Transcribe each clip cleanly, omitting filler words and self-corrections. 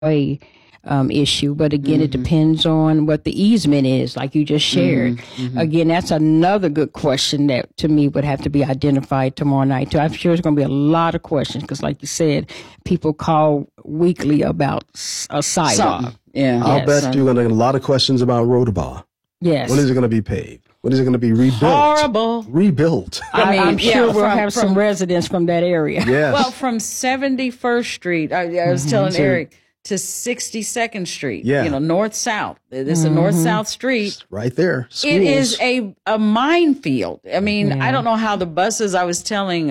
issue, but again, it depends on what the easement is, like you just shared. Again, that's another good question that to me would have to be identified tomorrow night too. I'm sure there's going to be a lot of questions because, like you said, people call weekly about a sidewalk. Yeah, I'll bet you're going to get a lot of questions about Rotobaugh. Yes. When is it going to be paved? When is it going to be rebuilt? Horrible. Rebuilt. I'm sure we'll have some residents from that area. Yes. Well, from 71st Street, I was telling Eric, to 62nd Street, north-south. This is a north-south street. Right there. Schools. It is a minefield. I mean, I don't know how the buses, I was telling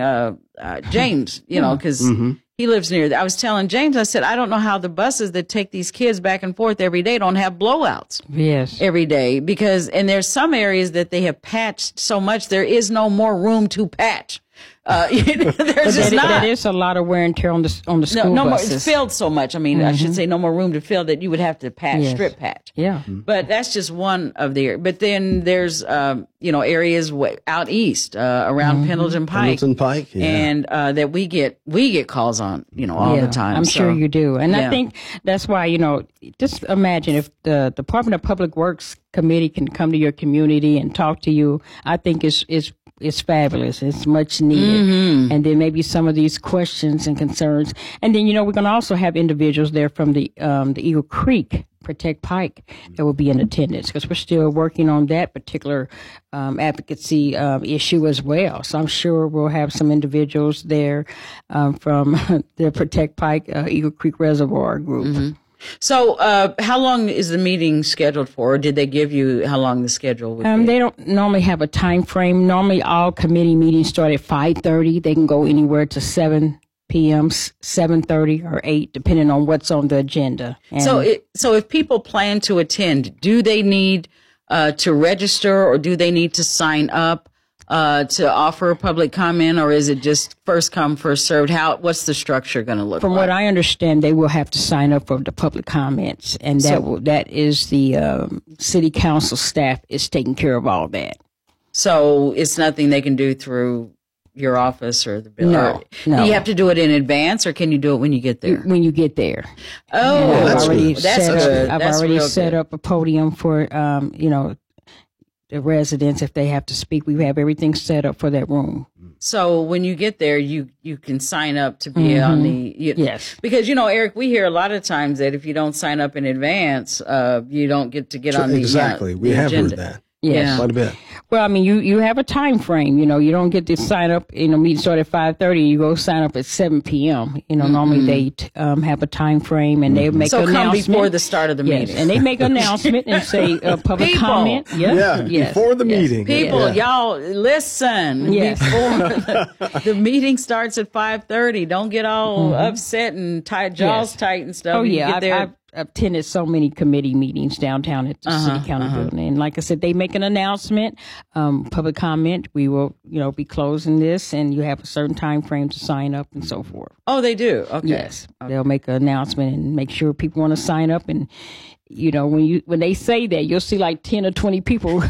James, because he lives near there. I was telling James, I said, I don't know how the buses that take these kids back and forth every day don't have blowouts. Yes. Every day. And there's some areas that they have patched so much, there is no more room to patch. There's just not. That is a lot of wear and tear on the school no more. buses. It's filled so much. I mean, I should say no more room to fill that you would have to patch, strip patch. Yeah. But that's just one of the. But then there's areas out east around Pendleton Pike. And that we get calls on all the time. I'm sure you do, and I think that's why just imagine if the Department of Public Works committee can come to your community and talk to you. I think it's fabulous. It's much needed. And then maybe some of these questions and concerns. And then, we're going to also have individuals there from the Eagle Creek Protect Pike that will be in attendance because we're still working on that particular advocacy issue as well. So I'm sure we'll have some individuals there from the Protect Pike Eagle Creek Reservoir group. So, how long is the meeting scheduled for? Or did they give you how long the schedule would be? They don't normally have a time frame. Normally, all committee meetings start at 5:30. They can go anywhere to 7 p.m., 7:30, or 8, depending on what's on the agenda. And so if people plan to attend, do they need to register or do they need to sign up to offer a public comment, or is it just first come, first served? What's the structure going to look like? From what I understand, they will have to sign up for the public comments, and that is the city council staff is taking care of all that. So it's nothing they can do through your office or the building? No. Do you have to do it in advance, or can you do it when you get there? When you get there. Oh, that's good. I've already set up a podium for, the residents, if they have to speak. We have everything set up for that room. So when you get there, you can sign up to be on the... Yes. Because, Eric, we hear a lot of times that if you don't sign up in advance, you don't get to get on the Exactly. We have heard that. Yes. Quite a bit. Well, I mean, you have a time frame. You don't get to sign up. Meeting start at 5:30. You go sign up at 7 p.m. Normally they have a time frame and they make an announcement. So come before the start of the meeting. And they make an announcement and say public comment. Before the meeting. People, y'all listen. Yes. Before the meeting starts at 5:30. Don't get all upset and jaws tight and stuff. Oh yeah, I've attended so many committee meetings downtown at the city county building, and like I said, they make an announcement, public comment. We will, be closing this, and you have a certain time frame to sign up and so forth. Oh, they do. Okay. Yes, they'll make an announcement and make sure people want to sign up. And when they say that, you'll see like 10 or 20 people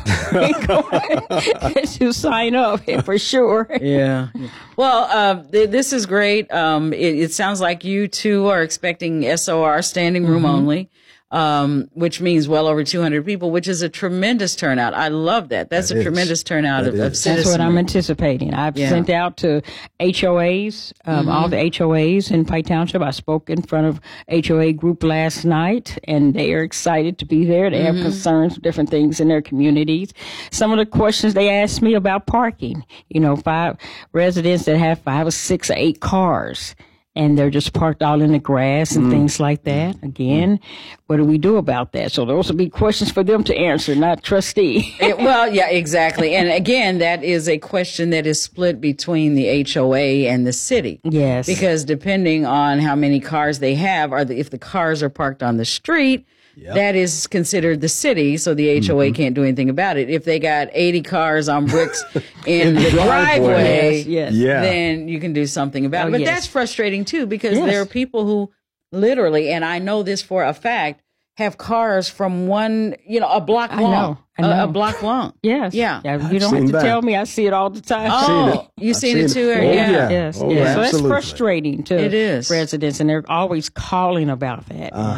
to sign up for sure. Yeah. Well, this is great. It sounds like you two are expecting SOR, standing room only, which means well over 200 people, which is a tremendous turnout. I love that. That's a tremendous turnout of citizens. That's what I'm anticipating. I've sent out to HOAs, all the HOAs in Pike Township. I spoke in front of HOA group last night, and they are excited to be there. They have concerns with different things in their communities. Some of the questions they asked me about parking, 5 residents that have 5 or 6 or 8 cars, and they're just parked all in the grass and things like that. Again, what do we do about that? So those will be questions for them to answer, not trustee. Well, yeah, exactly. And again, that is a question that is split between the HOA and the city. Yes. Because depending on how many cars they have, if the cars are parked on the street, that is considered the city, so the HOA can't do anything about it. If they got 80 cars on bricks in the driveway, then you can do something about it. But that's frustrating, too, because there are people who literally, and I know this for a fact, have cars from one, a block long. I know. A block long. Yes. Yeah. You don't have to tell me. I see it all the time. Oh, you've seen it too? Yeah. Yes. Oh, yes. So absolutely. that's frustrating to It is. residents, and they're always calling about that.